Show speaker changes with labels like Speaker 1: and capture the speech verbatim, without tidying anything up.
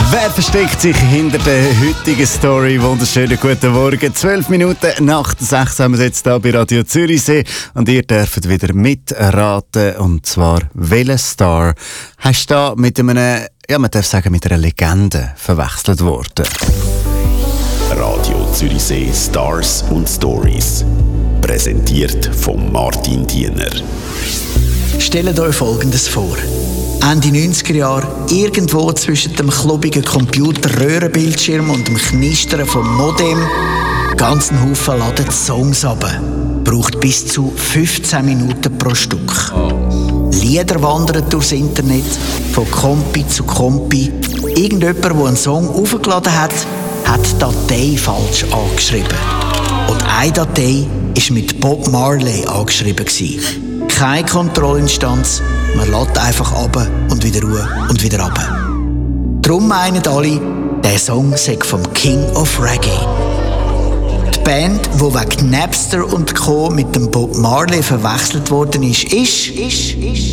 Speaker 1: Wer versteckt sich hinter der heutigen Story? Wunderschönen guten Morgen. Zwölf Minuten nach der sechs haben wir jetzt hier bei Radio Zürichsee. Und ihr dürft wieder mitraten. Und zwar, welcher Star hast du da mit einem, ja, man darf sagen, mit einer Legende verwechselt worden?
Speaker 2: Radio Zürichsee Stars und Stories. Präsentiert von Martin Diener.
Speaker 3: Stellt euch Folgendes vor. Ende neunziger Jahre, irgendwo zwischen dem klobigen Computer-Röhrenbildschirm und dem Knistern vom Modem, ganzen Haufen laden Songs runter. Braucht bis zu fünfzehn Minuten pro Stück. Lieder wandern durchs Internet, von Kompi zu Kompi. Irgendjemand, der einen Song aufgeladen hat, hat die Datei falsch angeschrieben. Und eine Datei war mit Bob Marley angeschrieben. Keine Kontrollinstanz, man lädt einfach runter und wieder ruhe und wieder runter. Darum meinen alle, der Song sei vom King of Reggae. Die Band, die wegen Napster und Co. mit dem Bob Marley verwechselt worden ist, ist, ist, ist